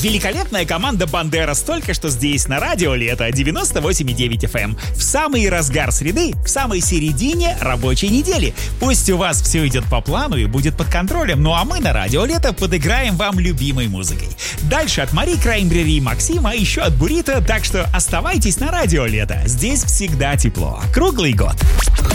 Великолепная команда «Бандерас» только что здесь, на радио «Лето» 98,9 FM. В самый разгар среды, в самой середине рабочей недели. Пусть у вас все идет по плану и будет под контролем, ну а мы на радио «Лето» подыграем вам любимой музыкой. Дальше от Мари Краймбрери и Максима, еще от Бурито, так что оставайтесь на радио «Лето». Здесь всегда тепло, круглый год.